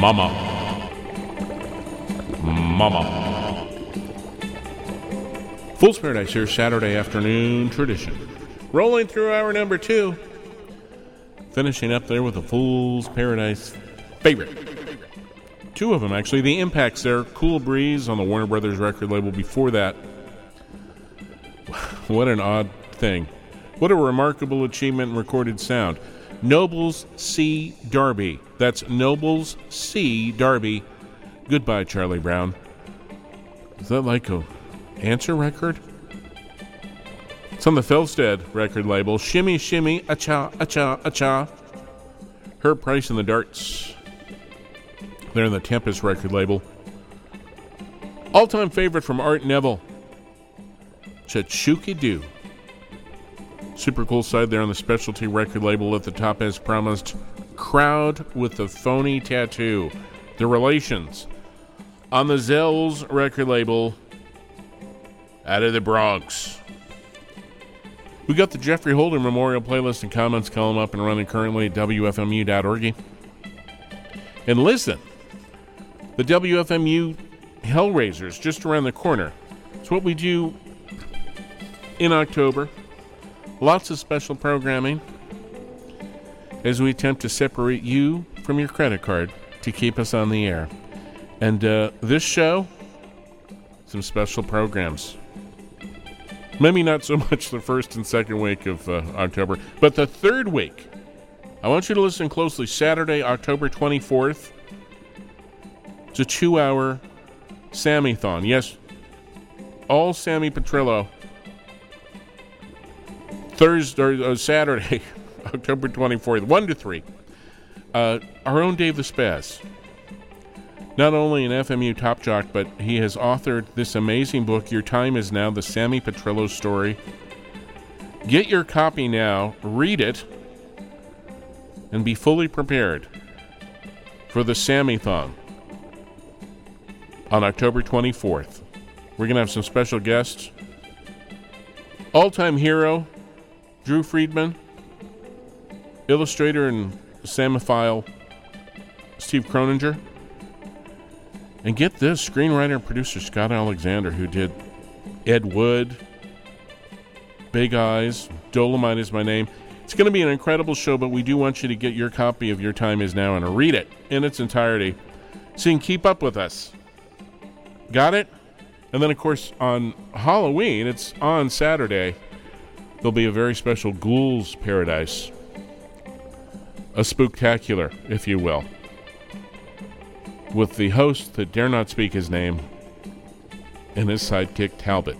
Mama. Fool's Paradise here, Saturday afternoon tradition. Rolling through hour number 2. Finishing up there with a Fool's Paradise favorite. 2 of them, actually. The Impacts there. Cool Breeze on the Warner Brothers record label. Before that, what an odd thing. What a remarkable achievement in recorded sound. Nobles C. Darby. That's Nobles C. Darby. Goodbye, Charlie Brown. Is that like a answer record? It's on the Felstead record label. Shimmy, shimmy, a-cha, a-cha, a-cha. Herb Price and the Darts. They're on the Tempest record label. All-time favorite from Art Neville. Cha-chooky-doo. Super cool side there on the Specialty record label at the top as promised. Crowd with the Phony Tattoo. The Relations. On the Zell's record label. Out of the Bronx. We got the Jeffrey Holder Memorial Playlist and Comments column up and running currently at WFMU.org. And listen, the WFMU Hellraisers just around the corner. It's what we do in October. Lots of special programming as we attempt to separate you from your credit card to keep us on the air. And this show, some special programs. Maybe not so much the first and second week of October, but the third week. I want you to listen closely. Saturday, October 24th. It's a 2-hour Sammy-thon. Yes, all Sammy Petrillo. Saturday, October 24th, 1 to 3. Our own Dave the Spaz. Not only an FMU top jock, but he has authored this amazing book, Your Time Is Now, the Sammy Petrillo Story. Get your copy now, read it, and be fully prepared for the Sammy-thon on October 24th. We're going to have some special guests. All-time hero, Drew Friedman, illustrator and Samophile, Steve Croninger. And get this, screenwriter and producer Scott Alexander, who did Ed Wood, Big Eyes, Dolomite Is My Name. It's going to be an incredible show, but we do want you to get your copy of Your Time Is Now and read it in its entirety so you can keep up with us. Got it? And then, of course, on Halloween, it's on Saturday, there'll be a very special Ghouls Paradise. A spooktacular, if you will, with the host that dare not speak his name and his sidekick Talbot.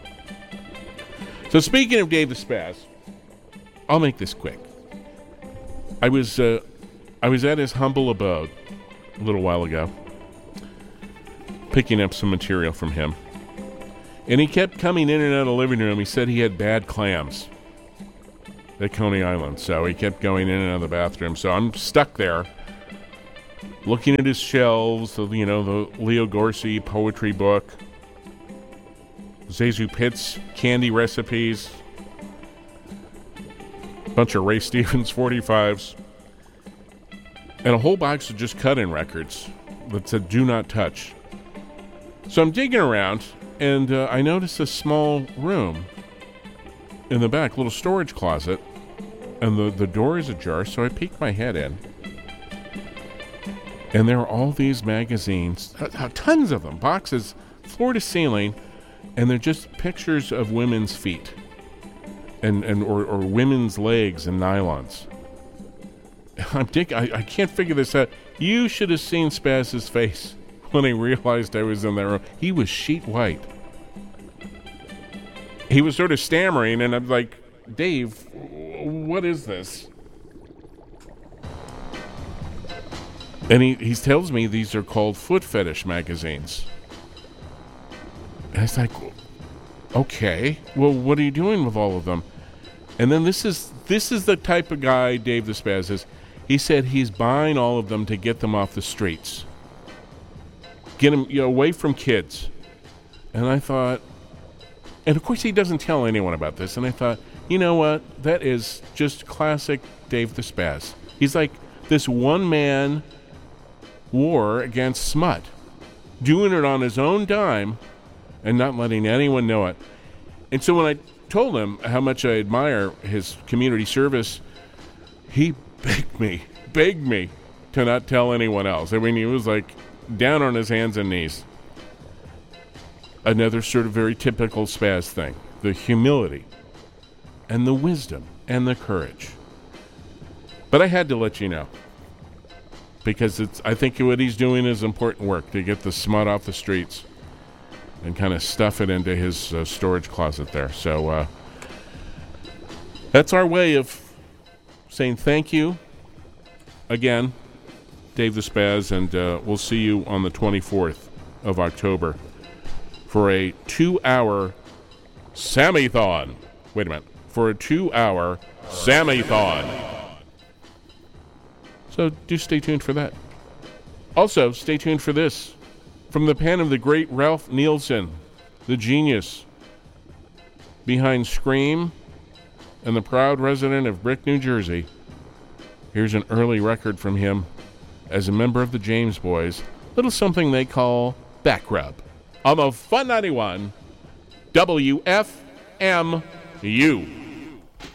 So speaking of Dave the Spaz, I'll make this quick. I was at his humble abode a little while ago, picking up some material from him. And he kept coming in and out of the living room. He said he had bad clams at Coney Island, so he kept going in and out of the bathroom. So I'm stuck there, looking at his shelves, the Leo Gorcey poetry book, Zazu Pitts candy recipes, a bunch of Ray Stevens 45s, and a whole box of just cut-in records that said "Do Not Touch." So I'm digging around, and I noticed a small room in the back, little storage closet, and the door is ajar, so I peek my head in. And there are all these magazines, tons of them, boxes, floor to ceiling, and they're just pictures of women's feet or women's legs and nylons. I can't figure this out. You should have seen Spaz's face when he realized I was in that room. He was sheet white. He was sort of stammering, and I'm like, Dave, what is this? And he tells me these are called foot fetish magazines. And I was like, okay, well, what are you doing with all of them? And then this is the type of guy Dave the Spaz is. He said he's buying all of them to get them off the streets. Get them away from kids. And I thought, and of course he doesn't tell anyone about this, and I thought, you know what? That is just classic Dave the Spaz. He's like this one man war against smut, doing it on his own dime and not letting anyone know it. And so when I told him how much I admire his community service, he begged me to not tell anyone else. I mean, he was like down on his hands and knees. Another sort of very typical Spaz thing, the humility and the wisdom and the courage. But I had to let you know, because I think what he's doing is important work to get the smut off the streets and kind of stuff it into his storage closet there. So that's our way of saying thank you again, Dave the Spaz, and we'll see you on the 24th of October for a 2-hour Sammy-thon. Wait a minute. For a 2-hour Sammy-thon. So do stay tuned for that. Also, stay tuned for this. From the pen of the great Ralph Nielsen, the genius behind Scream and the proud resident of Brick, New Jersey, here's an early record from him as a member of the James Boys, little something they call Back Rub, on the Fun 91 WFMU.